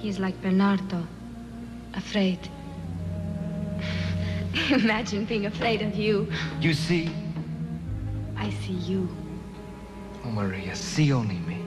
He's like Bernardo, afraid. Imagine being afraid of you. You see? I see you. Oh, Maria, see only me.